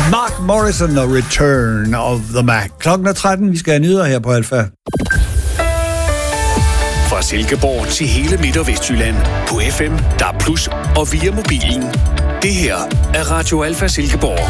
Mark Morrison og Return of the Mac. Klokken er 13, vi skal have nyheder her på Alfa. Fra Silkeborg til hele Midt- og Vestjylland. På FM, DAB+, og via mobilen. Det her er Radio Alfa Silkeborg.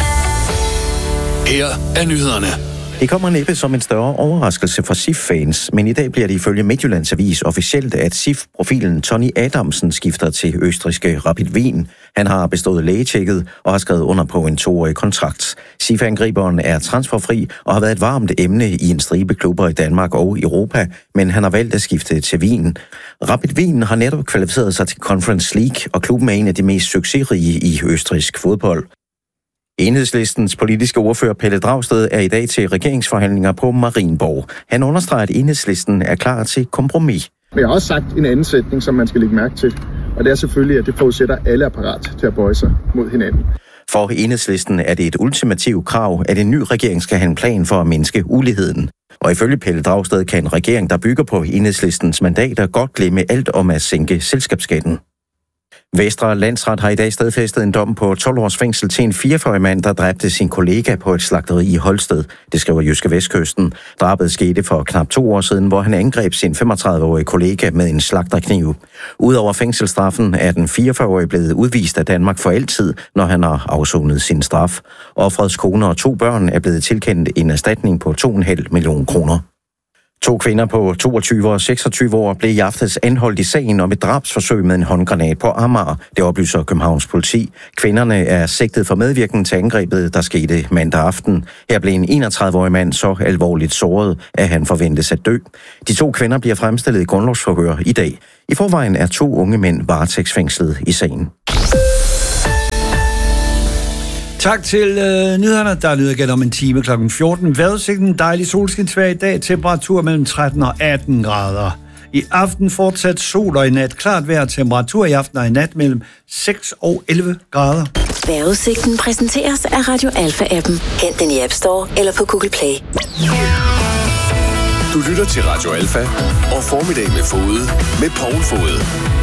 Her er nyhederne. Det kommer næppe som en større overraskelse for SIF-fans, men i dag bliver det ifølge Midtjyllands Avis officielt, at SIF-profilen Tony Adamsen skifter til østrigske Rapid Wien. Han har bestået lægetjekket og har skrevet under på en 2-årig kontrakt. SIF-angriberen er transferfri og har været et varmt emne i en stribe klubber i Danmark og Europa, men han har valgt at skifte til Wien. Rapid Wien har netop kvalificeret sig til Conference League, og klubben er en af de mest succesrige i østrigsk fodbold. Enhedslistens politiske ordfører Pelle Dragsted er i dag til regeringsforhandlinger på Marienborg. Han understreger, at Enhedslisten er klar til kompromis. Men jeg har også sagt en anden sætning, som man skal lægge mærke til. Og det er selvfølgelig, at det forudsætter, at alle er parat til at bøje sig mod hinanden. For Enhedslisten er det et ultimativt krav, at en ny regering skal have en plan for at mindske uligheden. Og ifølge Pelle Dragsted kan en regering, der bygger på Enhedslistens mandater, godt glemme alt om at sænke selskabsskatten. Vestre Landsret har i dag stadfæstet en dom på 12 års fængsel til en 44-årig mand, der dræbte sin kollega på et slagteri i Holsted. Det skriver Jyske Vestkysten. Drabet skete for knap 2 år siden, hvor han angreb sin 35-årige kollega med en slagterkniv. Udover fængselsstraffen er den 44-årige blevet udvist af Danmark for altid, når han har afsonet sin straf. Ofrets kone og 2 børn er blevet tilkendt en erstatning på 2,5 millioner kroner. 2 kvinder på 22 og 26 år blev i aftes anholdt i sagen om et drabsforsøg med en håndgranat på Amager. Det oplyser Københavns politi. Kvinderne er sigtet for medvirken til angrebet, der skete mandag aften. Her blev en 31-årig mand så alvorligt såret, at han forventes at dø. De 2 kvinder bliver fremstillet i grundlovsforhør i dag. I forvejen er 2 unge mænd varetægtsfængslet i sagen. Tak til nyhederne. Der lyder igen om en time kl. 14. Vejrudsigten en dejlig solskinsvejr i dag. Temperatur mellem 13 og 18 grader. I aften fortsat sol og i nat klart vejr. Temperatur i aften og i nat mellem 6 og 11 grader. Vejrudsigten præsenteres af Radio Alfa-appen. Hent den i App Store eller på Google Play. Du lytter til Radio Alfa og Formiddag med Fode med Poul Fode.